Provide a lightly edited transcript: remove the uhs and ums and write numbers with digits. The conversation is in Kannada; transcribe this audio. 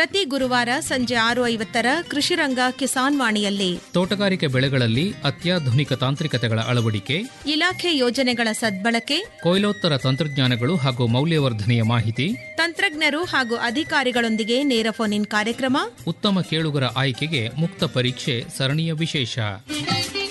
ಪ್ರತಿ ಗುರುವಾರ ಸಂಜೆ 6:50 ಕೃಷಿರಂಗ ಕಿಸಾನ್ ವಾಣಿಯಲ್ಲಿ ತೋಟಗಾರಿಕೆ ಬೆಳೆಗಳಲ್ಲಿ ಅತ್ಯಾಧುನಿಕ ತಾಂತ್ರಿಕತೆಗಳ ಅಳವಡಿಕೆ, ಇಲಾಖೆ ಯೋಜನೆಗಳ ಸದ್ಬಳಕೆ, ಕೊಯ್ಲೋತ್ತರ ತಂತ್ರಜ್ಞಾನಗಳು ಹಾಗೂ ಮೌಲ್ಯವರ್ಧನೆಯ ಮಾಹಿತಿ, ತಂತ್ರಜ್ಞರು ಹಾಗೂ ಅಧಿಕಾರಿಗಳೊಂದಿಗೆ ನೇರ ಫೋನ್ ಇನ್ ಕಾರ್ಯಕ್ರಮ, ಉತ್ತಮ ಕೇಳುಗರ ಆಯ್ಕೆಗೆ ಮುಕ್ತ ಪರೀಕ್ಷೆ ಸರಣಿಯ ವಿಶೇಷ.